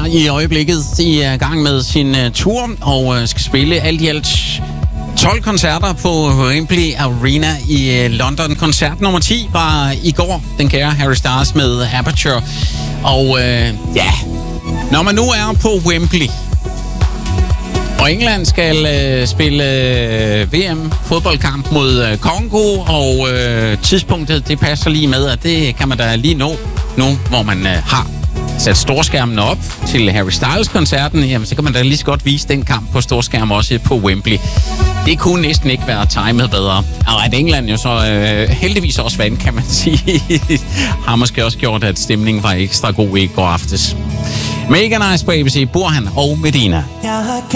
i øjeblikket i gang med sin tur og skal spille alt i alt 12 koncerter på Wembley Arena i London. Koncert nummer 10 var i går, den kære Harry Styles med Aperture. Og når man nu er på Wembley, og England skal spille VM-fodboldkamp mod Congo, og tidspunktet, det passer lige med, at det kan man da lige nå nu, hvor man har sat storskærmen op til Harry Styles-koncerten. Jamen, så kan man da lige så godt vise den kamp på storskærm også på Wembley. Det kunne næsten ikke være timet bedre. Og at England jo så heldigvis også vandt, kan man sige, har måske også gjort, at stemningen var ekstra god i går aftes. Mega Nice på ABC, Burhan og Medina.